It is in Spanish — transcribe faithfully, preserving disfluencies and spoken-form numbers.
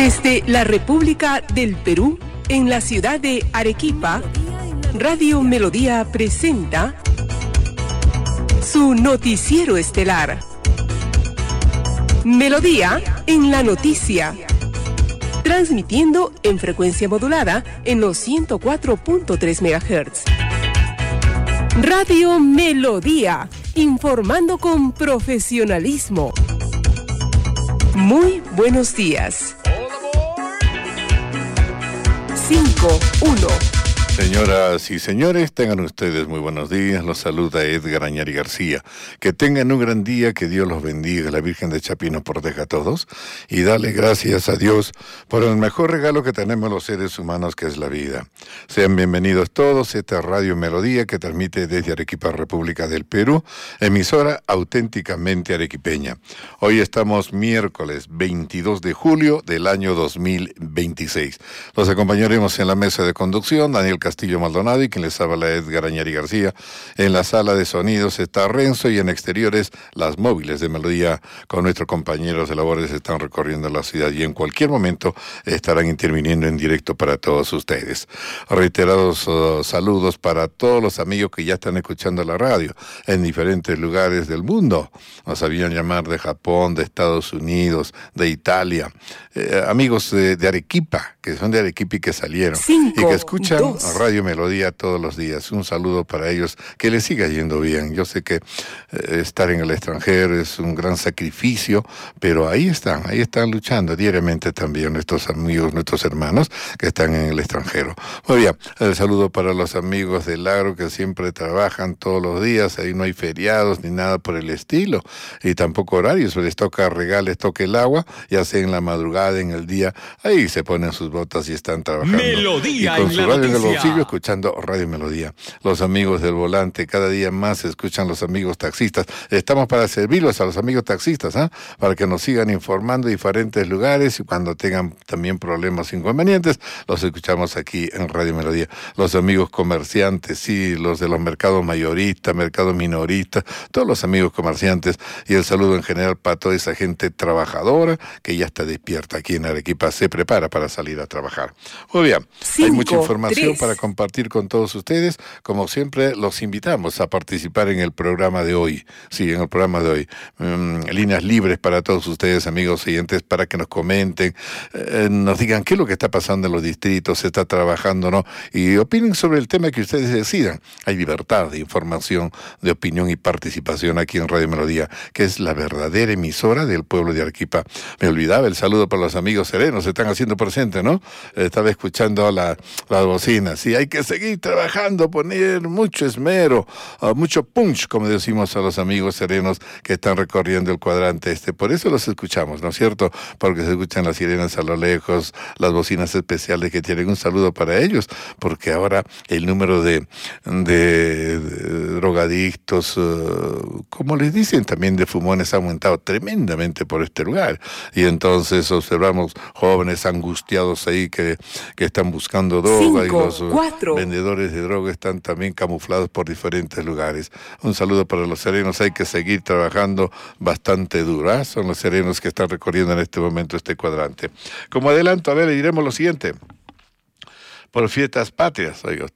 Desde la República del Perú, en la ciudad de Arequipa, Radio Melodía presenta su noticiero estelar. Melodía en la noticia. Transmitiendo en frecuencia modulada en los ciento cuatro punto tres megahertz. Radio Melodía, informando con profesionalismo. Muy buenos días. cinco, uno. Señoras y señores, tengan ustedes muy buenos días. Los saluda Edgar Añari García. Que tengan un gran día, que Dios los bendiga, la Virgen de Chapí nos proteja a todos. Y dale gracias a Dios por el mejor regalo que tenemos los seres humanos, que es la vida. Sean bienvenidos todos a esta Radio Melodía que transmite desde Arequipa, República del Perú, emisora auténticamente arequipeña. Hoy estamos miércoles veintidós de julio del año dos mil veintiséis. Los acompañaremos en la mesa de conducción, Daniel Castillo Maldonado, y quien les habla Edgar Añari García. En la sala de sonidos está Renzo, y en exteriores las móviles de Melodía con nuestros compañeros de labores están recorriendo la ciudad y en cualquier momento estarán interviniendo en directo para todos ustedes. Reiterados uh, saludos para todos los amigos que ya están escuchando la radio en diferentes lugares del mundo. Nos sabían llamar de Japón, de Estados Unidos, de Italia. Eh, amigos de, de Arequipa, que son de Arequipa y que salieron Cinco, y que escuchan dos. Radio Melodía todos los días. Un saludo para ellos, que les siga yendo bien. Yo sé que eh, estar en el extranjero es un gran sacrificio, pero ahí están, ahí están luchando diariamente también nuestros amigos, nuestros hermanos que están en el extranjero. Muy bien, el saludo para los amigos del agro que siempre trabajan todos los días. Ahí no hay feriados ni nada por el estilo, y tampoco horarios. Les toca regar, les toca el agua, ya sea en la madrugada, en el día. Ahí se ponen sus botas y están trabajando. Melodía y con en su la radio en el noticia. bolsillo, escuchando Radio Melodía. Los amigos del volante, cada día más se escuchan los amigos taxistas. Estamos para servirlos a los amigos taxistas, ¿eh? Para que nos sigan informando en diferentes lugares, y cuando tengan también problemas, inconvenientes, los escuchamos aquí en Radio Melodía. Los amigos comerciantes, sí, los de los mercados mayoristas, mercados minoristas, todos los amigos comerciantes, y el saludo en general para toda esa gente trabajadora que ya está despierta aquí en Arequipa, se prepara para salir a trabajar. Muy bien, Cinco, hay mucha información tres. para compartir con todos ustedes. Como siempre, los invitamos a participar en el programa de hoy. Sí, en el programa de hoy. Mm, líneas libres para todos ustedes, amigos oyentes, para que nos comenten, eh, nos digan qué es lo que está pasando en los distritos, se está trabajando o no, y opinen sobre el tema que ustedes decidan. Hay libertad de información, de opinión y participación aquí en Radio Melodía, que es la verdadera emisora del pueblo de Arequipa. Me olvidaba el saludo para los amigos serenos, se están haciendo presentes, ¿no? Estaba escuchando la, las bocinas. Sí, hay que seguir trabajando, poner mucho esmero, uh, mucho punch, como decimos a los amigos serenos que están recorriendo el cuadrante este. Por eso los escuchamos, ¿no es cierto? Porque se escuchan las sirenas a lo lejos, las bocinas especiales que tienen. Un saludo para ellos, porque ahora el número de, de, de drogadictos, uh, como les dicen, también de fumones, ha aumentado tremendamente por este lugar. Y entonces observamos jóvenes angustiados ahí que, que están buscando droga. Cinco, y los uh, cuatro. vendedores de droga están también camuflados por diferentes lugares. Un saludo para los serenos. Hay que seguir trabajando bastante duro, ¿eh? Son los serenos que están recorriendo en este momento este cuadrante. Como adelanto, a ver, le diremos lo siguiente. Por fiestas patrias, oiga,